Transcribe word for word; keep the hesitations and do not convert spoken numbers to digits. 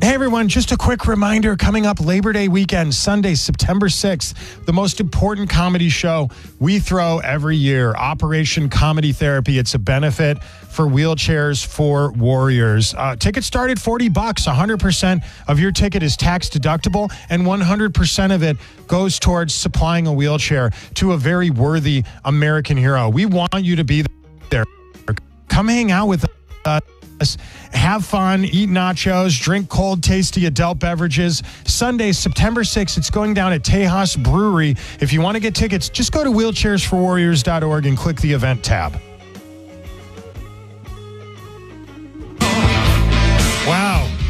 Hey everyone, just a quick reminder, coming up Labor Day weekend, Sunday, September sixth, the most important comedy show we throw every year, Operation Comedy Therapy. It's a benefit for Wheelchairs for Warriors. Uh, tickets start at forty bucks. one hundred percent of your ticket is tax deductible, and one hundred percent of it goes towards supplying a wheelchair to a very worthy American hero. We want you to be there. Come hang out with us. Have fun, eat nachos, drink cold, tasty adult beverages. Sunday, September sixth, it's going down at Tejas Brewery. If you want to get tickets, just go to wheelchairs for warriors dot org and click the event tab.